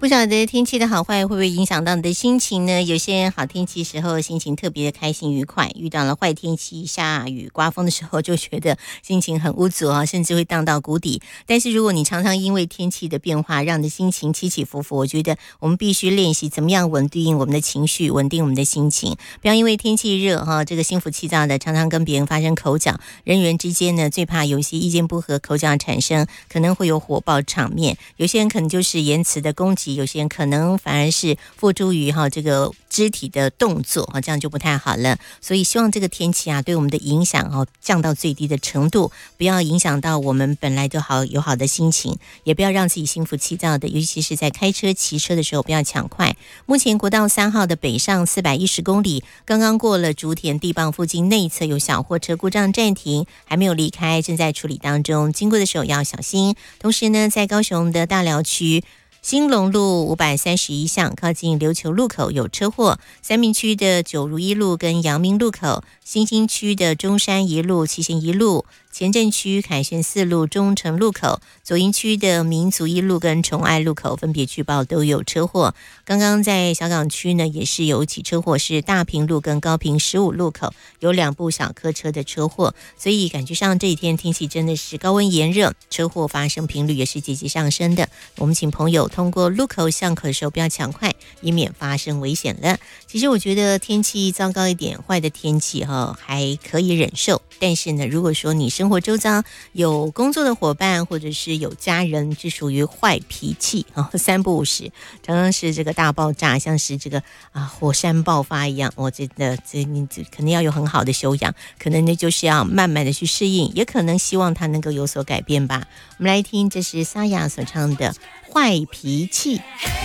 不晓得天气的好坏会不会影响到你的心情呢？有些人好天气时候心情特别的开心愉快，遇到了坏天气下雨刮风的时候就觉得心情很无助啊，甚至会荡到谷底。但是如果你常常因为天气的变化让你的心情起起伏伏，我觉得我们必须练习怎么样稳定我们的情绪，稳定我们的心情，不要因为天气热这个心浮气躁的常常跟别人发生口角，人与人之间呢最怕有一些意见不合，口角产生，可能会有火爆场面。有些人可能就是言辞的攻击，有些人可能反而是付诸于这个肢体的动作这样就不太好了。所以希望这个天气对我们的影响降到最低的程度，不要影响到我们本来就有好的心情，也不要让自己心浮气躁的，尤其是在开车骑车的时候不要抢快。目前国道3号的北上410公里，刚刚过了竹田地磅附近内侧有小货车故障暂停，还没有离开，正在处理当中，经过的时候要小心。同时呢，在高雄的大寮区兴隆路531巷靠近琉球路口有车祸，三民区的九如一路跟阳明路口，新兴区的中山一路、七贤一路，前镇区凯旋4路中城路口，左营区的民族一路跟崇爱路口分别据报都有车祸。刚刚在小港区呢也是有一起车祸，是大平路跟高平15路口有2部小客车的车祸，所以感觉上这几天天气真的是高温炎热，车祸发生频率也是节节上升的。我们请朋友通过路口巷口的时候不要抢快，以免发生危险了。其实我觉得天气糟糕一点，坏的天气还可以忍受，但是呢，如果说你生活周遭有工作的伙伴或者是有家人是属于坏脾气3不5时常常是这个大爆炸，像是这个火山爆发一样，我觉得你可能要有很好的修养，可能呢就是要慢慢的去适应，也可能希望它能够有所改变吧。我们来听，这是沙哑所唱的坏脾气。